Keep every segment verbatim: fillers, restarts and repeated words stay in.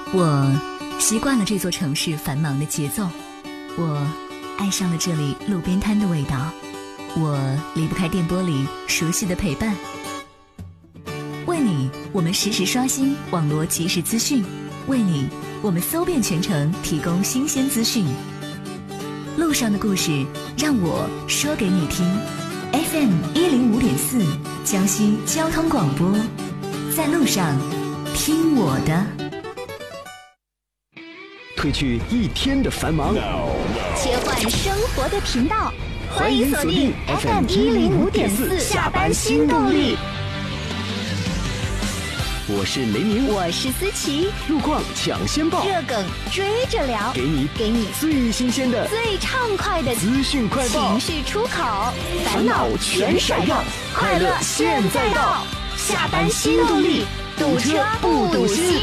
我习惯了这座城市繁忙的节奏，我爱上了这里路边摊的味道，我离不开电波里熟悉的陪伴。为你，我们实时刷新网络即时资讯，为你，我们搜遍全城提供新鲜资讯。路上的故事，让我说给你听。F M 一零五点四，江西交通广播，在路上听我的。 褪去一天的繁忙， 切换生活的频道，欢迎锁定 F M 一零五点四下班新动力。 我是雷鸣， 我是思琪， 路况抢先报， 热梗追着聊， 给你给你最新鲜的、 最畅快的资讯快报， 情绪出口，烦恼全甩掉，快乐现在到，下班新动力，堵车不堵心。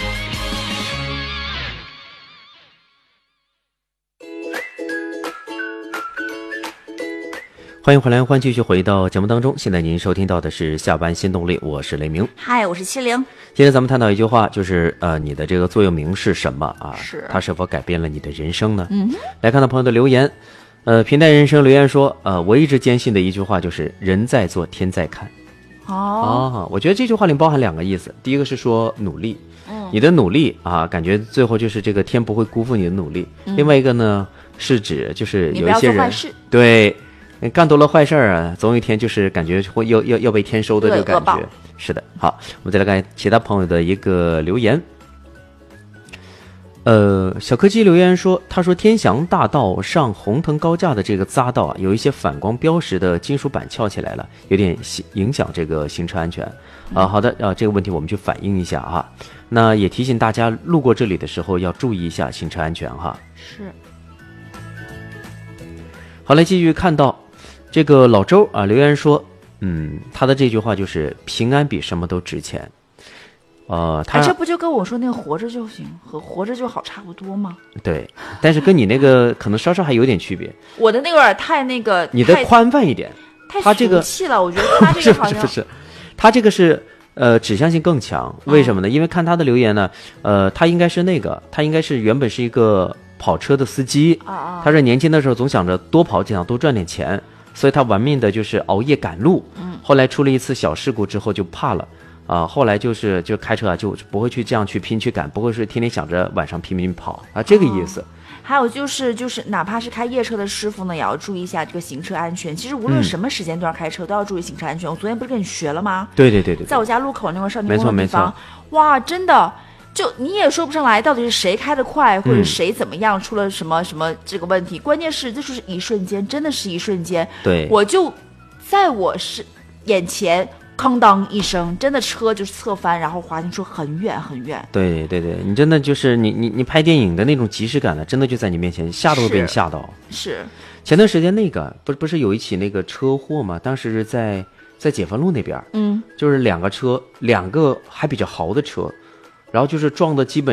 欢迎回来，欢迎继续回到节目当中。现在您收听到的是下班新动力，我是雷鸣。 嗨，我是七零。 今天咱们探讨一句话，就是呃，你的这个座右铭是什么啊？ 是它是否改变了你的人生呢？ 嗯， 来看到朋友的留言，呃，平淡人生留言说，呃，我一直坚信的一句话就是人在做，天在看。 哦， 啊，我觉得这句话里包含两个意思，第一个是说努力， 嗯， 你的努力啊，感觉最后就是这个天不会辜负你的努力。嗯、另外一个呢，是指就是有一些人对。干多了坏事儿啊，总有一天就是感觉会要要要被天收的这个感觉。是的，好，我们再来看其他朋友的一个留言。呃，小柯基留言说，他说天祥大道上红藤高架的这个匝道啊，有一些反光标识的金属板翘起来了，有点影响这个行车安全。啊，好的，啊，这个问题我们去反映一下啊。那也提醒大家路过这里的时候要注意一下行车安全哈。 是。 好，来继续看到。这个老周啊留言说，嗯，他的这句话就是平安比什么都值钱。呃，他、 啊、这不就跟我说那个活着就行和活着就好差不多吗？ 对，但是跟你那个可能稍稍还有点区别。 我的那个有点太那个， 你的宽泛一点， 太他这个俗气了，我觉得他这个好像不是不是，他这个是呃指向性更强。为什么呢？嗯、因为看他的留言呢，呃，他应该是那个，他应该是原本是一个跑车的司机， 啊啊他说年轻的时候总想着多跑几趟，多赚点钱。所以他玩命的就是熬夜赶路，嗯，后来出了一次小事故之后就怕了，啊、呃，后来就是就开车啊就不会去这样去拼去赶，不会是天天想着晚上拼命跑啊，这个意思。 哦、还有就是就是哪怕是开夜车的师傅呢，也要注意一下这个行车安全。其实无论什么时间段开车、嗯、都要注意行车安全。我昨天不是跟你学了吗？ 对对对 对, 对， 在我家路口那块少年宫的地方，哇，真的。就你也说不上来到底是谁开得快或者谁怎么样出了什么什么这个问题、嗯、关键是这就是一瞬间，真的是一瞬间。 对， 我就在我是眼前哐当一声，真的车就是侧翻，然后滑行出很远很远。 对对对，你真的就是你你你拍电影的那种即视感呢，真的就在你面前，吓都会被你吓到。 是， 前段时间那个不不是有一起那个车祸吗？当时是在在解放路那边， 嗯， 就是两个车，两个还比较豪的车。然后就是撞的基本